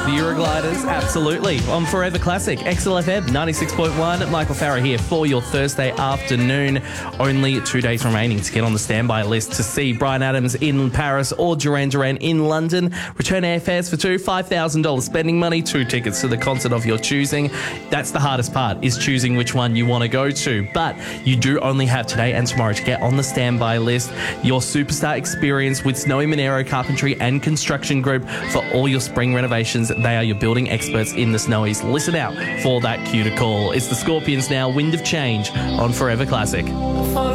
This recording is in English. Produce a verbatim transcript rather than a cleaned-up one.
The Eurogliders, absolutely. On Forever Classic, X L F M ninety-six point one. Michael Farah here for your Thursday afternoon. Only two days remaining to get on the standby list to see Bryan Adams in Paris or Duran Duran in London. Return airfares for two, five thousand dollars spending money, two tickets to the concert of your choosing. That's the hardest part, is choosing which one you want to go to. But you do only have today and tomorrow to get on the standby list. Your superstar experience with Snowy Monero Carpentry and Construction Group for all your spring renovations. They are your building experts in the Snowies. Listen out for that cue to call. It's the Scorpions now, Wind of Change on Forever Classic.